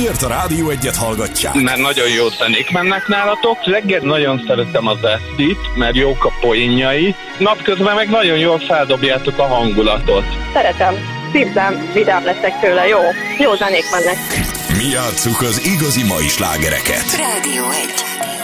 Miért a Rádió Egyet hallgatják? Mert nagyon jó zenék mennek nálatok. Reggel nagyon szeretem az Estit, mert jók a poénjai. Napközben meg nagyon jól feldobjátok a hangulatot. Szeretem. Szívem, vidám leszek tőle, jó zenék mennek. Mi játsszuk az igazi mai slágereket. Rádió 1.